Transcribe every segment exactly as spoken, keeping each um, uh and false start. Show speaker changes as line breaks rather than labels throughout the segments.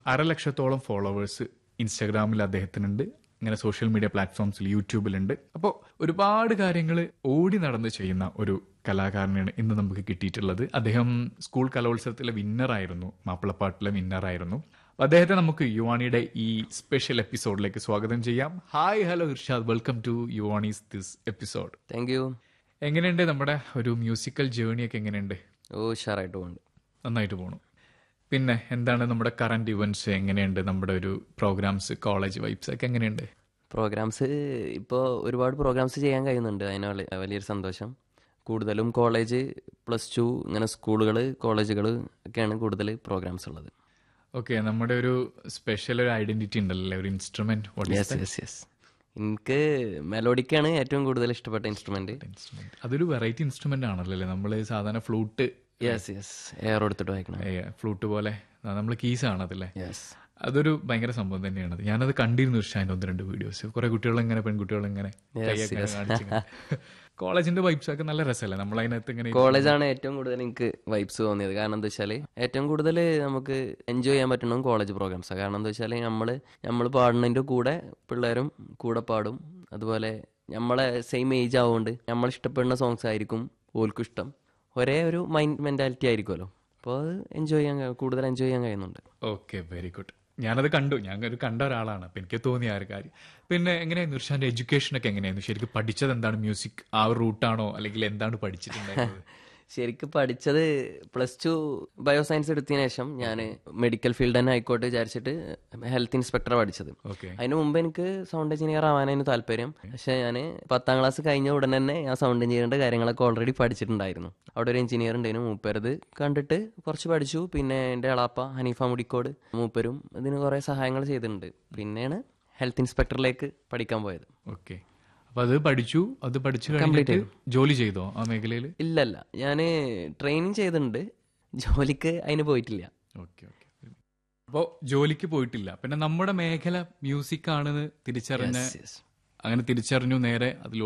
അര ലക്ഷത്തോളം ഫോളോവേഴ്സ് ഇൻസ്റ്റാഗ്രാമിൽ അദ്ദേഹത്തിനുണ്ട്. ഇങ്ങനെ സോഷ്യൽ മീഡിയ പ്ലാറ്റ്ഫോംസിൽ യൂട്യൂബിലുണ്ട്. അപ്പോൾ ഒരുപാട് കാര്യങ്ങൾ ഓടി നടന്ന് ചെയ്യുന്ന ഒരു കലാകാരനാണ് ഇന്ന് നമുക്ക് കിട്ടിയിട്ടുള്ളത്. അദ്ദേഹം സ്കൂൾ കലോത്സവത്തിലെ വിന്നറായിരുന്നു, മാപ്പിളപ്പാട്ടിലെ വിന്നറായിരുന്നു. അപ്പോൾ അദ്ദേഹത്തെ നമുക്ക് യുവാണിയുടെ ഈ സ്പെഷ്യൽ എപ്പിസോഡിലേക്ക് സ്വാഗതം ചെയ്യാം. Hi, hello Irshad, welcome to യുവാണീസ് this episode.
Thank you.
എങ്ങനെയുണ്ട് നമ്മുടെ ഒരു മ്യൂസിക്കൽ ജേർണിയൊക്കെ? എങ്ങനെയുണ്ട്?
ഓ, ഉഷാറായിട്ട് പോകുന്നുണ്ട്.
നന്നായിട്ട് പോകണം. പിന്നെ എന്താണ് നമ്മുടെ കറണ്ട് ഇവന്റ്സ്? എങ്ങനെയുണ്ട് നമ്മുടെ ഒരു പ്രോഗ്രാംസ്, കോളേജ് വൈബ്സ് ഒക്കെ എങ്ങനെയുണ്ട്?
പ്രോഗ്രാംസ് ഇപ്പോൾ ഒരുപാട് പ്രോഗ്രാംസ് ചെയ്യാൻ കഴിയുന്നുണ്ട്, അതിന് വലിയൊരു സന്തോഷം. കൂടുതലും കോളേജ്, പ്ലസ് ടു, ഇങ്ങനെ സ്കൂളുകൾ, കോളേജുകൾ ഒക്കെയാണ് കൂടുതൽ പ്രോഗ്രാംസ് ഉള്ളത്.
ഓക്കെ, നമ്മുടെ ഒരു സ്പെഷ്യൽ ഒരു ഐഡന്റിറ്റി ഉണ്ടല്ലേ, ഒരു ഇൻസ്ട്രുമെന്റ്?
യെസ് യെസ് യെസ് എനിക്ക് മെലോഡിക്കാണ് ഏറ്റവും കൂടുതൽ ഇഷ്ടപ്പെട്ട ഇൻസ്ട്രുമെന്റ്.
ഇൻസ്ട്രുമെന്റ് അതൊരു വെറൈറ്റി ഇൻസ്ട്രുമെന്റ് ആണല്ലോ. നമ്മൾ സാധാരണ ഫ്ലൂട്ട്,
യെസ് യെസ് എയർ എടുത്തിട്ട് വായിക്കണം,
ഫ്ലൂട്ട് പോലെ നമ്മൾ കീസാണ് അതല്ലേ.
യെസ്,
അതൊരു ഭയങ്കര സംഭവം തന്നെയാണ്. ഞാനത് കണ്ടിരുന്നു അതിന്റെ ഒന്ന് രണ്ട് വീഡിയോസ്. കുറെ കുട്ടികൾ ഇങ്ങനെ, പെൺകുട്ടികൾ ഇങ്ങനെ കോളേജിന്റെ വൈബ്സ് ഒക്കെ നല്ല രസമല്ലേ നമ്മൾ അതിനകത്ത് ഇങ്ങനെ.
കോളേജാണ് ഏറ്റവും കൂടുതൽ എനിക്ക് വൈബ്സ് തോന്നിയത്. കാരണം എന്താ വെച്ചാൽ ഏറ്റവും കൂടുതൽ നമുക്ക് എൻജോയ് ചെയ്യാൻ പറ്റുന്നതും കോളേജ് പ്രോഗ്രാംസാണ്. കാരണം എന്താ വെച്ചാൽ നമ്മൾ നമ്മൾ പാടുന്നതിൻ്റെ കൂടെ പിള്ളേരും കൂടെ പാടും. അതുപോലെ നമ്മളെ സെയിം ഏജ് ആവുകൊണ്ട് നമ്മൾ ഇഷ്ടപ്പെടുന്ന സോങ്സ് ആയിരിക്കും ഓൽക്കും ഇഷ്ടം. ഒരേ ഒരു മൈൻഡ് മെന്റാലിറ്റി ആയിരിക്കുമല്ലോ. അപ്പോൾ അത് എൻജോയ് ചെയ്യാൻ, കൂടുതൽ എൻജോയ് ചെയ്യാൻ കഴിയുന്നുണ്ട്.
Okay, very good. ഞാനത് കണ്ടു, ഞാൻ ഒരു കണ്ട ഒരാളാണ്. അപ്പം എനിക്ക് തോന്നിയ ആ ഒരു കാര്യം. പിന്നെ എങ്ങനെയായിരുന്നു ഇർഷാന്റെ എഡ്യൂക്കേഷനൊക്കെ? എങ്ങനെയായിരുന്നു ശരിക്കും പഠിച്ചത്? എന്താണ് മ്യൂസിക് ആ ഒരു റൂട്ടാണോ, അല്ലെങ്കിൽ എന്താണ് പഠിച്ചിട്ടുണ്ടായിരുന്നത്?
ശരിക്കും പഠിച്ചത് പ്ലസ് ടു ബയോ സയൻസ് എടുത്തതിന് ശേഷം ഞാൻ മെഡിക്കൽ ഫീൽഡ് തന്നെ ആയിക്കോട്ടെ വിചാരിച്ചിട്ട് ഹെൽത്ത് ഇൻസ്പെക്ടർ പഠിച്ചത്. അതിന് മുമ്പ് എനിക്ക് സൗണ്ട് എഞ്ചിനീയർ ആവാനായിരുന്നു താല്പര്യം. പക്ഷെ ഞാൻ പത്താം ക്ലാസ് കഴിഞ്ഞ ഉടനെ തന്നെ ഞാൻ സൗണ്ട് എഞ്ചിനീയറിന്റെ കാര്യങ്ങളൊക്കെ ഓൾറെഡി പഠിച്ചിട്ടുണ്ടായിരുന്നു. അവിടെ ഒരു എഞ്ചിനീയർ ഉണ്ടായിരുന്നു, മൂപ്പരത് കണ്ടിട്ട് കുറച്ച് പഠിച്ചു. പിന്നെ എൻ്റെ എളാപ്പ ഹനീഫ മുടിക്കോട്, മൂപ്പരും ഇതിന് കുറെ സഹായങ്ങൾ ചെയ്തിട്ടുണ്ട്. പിന്നെയാണ് ഹെൽത്ത് ഇൻസ്പെക്ടറിലേക്ക് പഠിക്കാൻ പോയത്.
ഓക്കെ, അപ്പൊ അത് പഠിച്ചു. അത് പഠിച്ചു കഴിഞ്ഞിട്ട് ജോലി ചെയ്തോ ആ മേഖലയിൽ?
ഇല്ലല്ല, ഞാന് ട്രെയിനിങ് ചെയ്തിട്ടുണ്ട്, ജോലിക്ക് അതിന് പോയിട്ടില്ല.
Okay okay. അപ്പോൾ ജോലിക്ക് പോയിട്ടില്ല. പിന്നെ നമ്മുടെ മേഖല മ്യൂസിക് ആണെന്ന് തിരിച്ചറിഞ്ഞ, അങ്ങനെ തിരിച്ചറിഞ്ഞു, നേരെ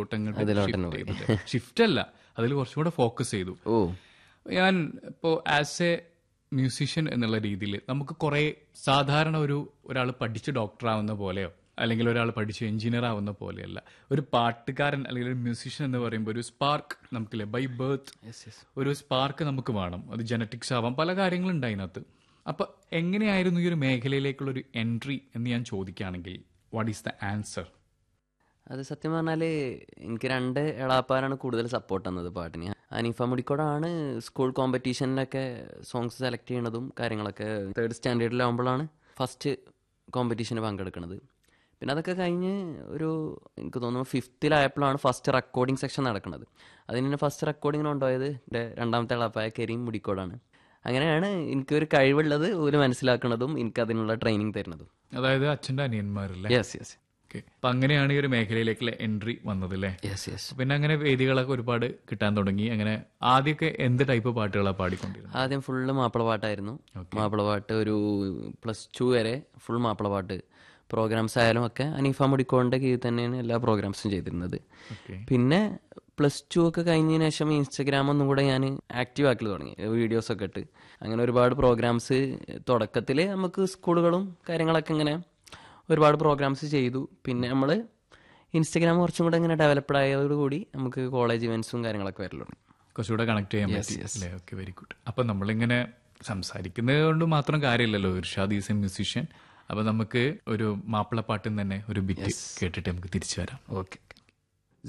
അതിലോട്ട് ഷിഫ്റ്റ് അല്ല, അതിൽ കുറച്ചുകൂടെ ഫോക്കസ് ചെയ്തു.
ഓ,
ഞാൻ ഇപ്പോൾ ആസ് എ മ്യൂസീഷ്യൻ എന്നുള്ള രീതിയിൽ നമുക്ക് കുറെ സാധാരണ ഒരു ഒരാൾ പഠിച്ച് ഡോക്ടർ ആവുന്ന പോലെയോ അല്ലെങ്കിൽ ഒരാൾ പഠിച്ച് എഞ്ചിനീയർ ആവുന്ന പോലെയല്ല. ഒരു പാട്ടുകാരൻ അല്ലെങ്കിൽ ഒരു മ്യൂസീഷ്യൻ എന്ന് പറയുമ്പോൾ ഒരു സ്പാർക്ക് നമുക്കില്ലേ, ബൈ ബർത്ത് ഒരു സ്പാർക്ക് നമുക്ക് വേണം. അത് ജനറ്റിക്സ് ആവാം, പല കാര്യങ്ങളുണ്ട് അതിനകത്ത്. അപ്പൊ എങ്ങനെയായിരുന്നു ഈ ഒരു മേഖലയിലേക്കുള്ള ഒരു എൻട്രി എന്ന് ഞാൻ ചോദിക്കുകയാണെങ്കിൽ വാട്ട് ഈസ് ദ ആൻസർ?
അത് സത്യം പറഞ്ഞാല് എനിക്ക് രണ്ട് എളാപ്പാരാണ് കൂടുതൽ സപ്പോർട്ട് തന്നത് പാട്ടിന്. അനീഫ മുടിക്കോടാണ് സ്കൂൾ കോമ്പറ്റീഷനിലൊക്കെ സോങ്സ് സെലക്ട് ചെയ്യണതും കാര്യങ്ങളൊക്കെ. തേർഡ് സ്റ്റാൻഡേർഡിലാവുമ്പോഴാണ് ഫസ്റ്റ് കോമ്പറ്റീഷന് പങ്കെടുക്കുന്നത്. പിന്നെ അതൊക്കെ കഴിഞ്ഞ് ഒരു എനിക്ക് തോന്നുന്നു ഫിഫ്ത്തിലായപ്പോഴാണ് ഫസ്റ്റ് റെക്കോർഡിംഗ് സെക്ഷൻ നടക്കുന്നത്. അതിന് ഫസ്റ്റ് റെക്കോർഡിങ്ങിന് കൊണ്ടുപോയത് എൻ്റെ രണ്ടാമത്തെ എളാപ്പായ കരീം മുടിക്കോടാണ്. അങ്ങനെയാണ് എനിക്കൊരു കഴിവുള്ളത് ഒരു മനസ്സിലാക്കുന്നതും എനിക്ക് അതിനുള്ള ട്രെയിനിങ് തരുന്നതും.
അതായത് അച്ഛൻ്റെ അനിയന്മാരല്ലേ?
Yes yes.
ഓക്കെ, അപ്പം അങ്ങനെയാണ് ഈ ഒരു മേഖലയിലേക്കുള്ള എൻട്രി വന്നത് അല്ലേ?
Yes yes.
പിന്നെ അങ്ങനെ വേദികളൊക്കെ ഒരുപാട് കിട്ടാൻ തുടങ്ങി. അങ്ങനെ ആദ്യമൊക്കെ എന്ത് ടൈപ്പ് പാട്ടുകളാണ് പാടിക്കൊണ്ടിരുന്നത്?
ആദ്യം ഫുള്ള് മാപ്പിളപ്പാട്ടായിരുന്നു. മാപ്പിളപ്പാട്ട് ഒരു പ്ലസ് ടു വരെ ഫുൾ മാപ്പിളപ്പാട്ട് പ്രോഗ്രാംസ് ആയാലും ഒക്കെ അനീഫ മുടിക്കോടിൻ്റെ കീഴിൽ തന്നെയാണ് എല്ലാ പ്രോഗ്രാംസും ചെയ്തിരുന്നത്. പിന്നെ പ്ലസ് ടു ഒക്കെ കഴിഞ്ഞതിന് ശേഷം ഇൻസ്റ്റഗ്രാം ഒന്നും കൂടെ ഞാൻ ആക്റ്റീവ് ആക്കി തുടങ്ങി, വീഡിയോസൊക്കെ ഇട്ട്. അങ്ങനെ ഒരുപാട് പ്രോഗ്രാംസ് തുടക്കത്തിൽ നമുക്ക് സ്കൂളുകളും കാര്യങ്ങളൊക്കെ ഇങ്ങനെ ഒരുപാട് പ്രോഗ്രാംസ് ചെയ്തു. പിന്നെ നമ്മൾ ഇൻസ്റ്റഗ്രാം കുറച്ചും കൂടെ ഇങ്ങനെ ഡെവലപ്ഡ് ആയതോടുകൂടി നമുക്ക് കോളേജ് ഇവന്റ്സും കാര്യങ്ങളൊക്കെ വരലുണ്ട്,
കുറച്ചുകൂടെ കണക്ട് ചെയ്യാൻ പറ്റി അല്ലേ? Okay, very good. അപ്പം നമ്മളിങ്ങനെ സംസാരിക്കുന്നത് കൊണ്ട് മാത്രം കാര്യമില്ലല്ലോ, ഇർഷാദ് ഈസ് എ മ്യൂസീഷ്യൻ. അപ്പൊ നമുക്ക് ഒരു മാപ്പിളപ്പാട്ടിൽ തന്നെ ഒരു ബിറ്റ് കേട്ടിട്ട് നമുക്ക് തിരിച്ചു വരാം.
ഓക്കെ.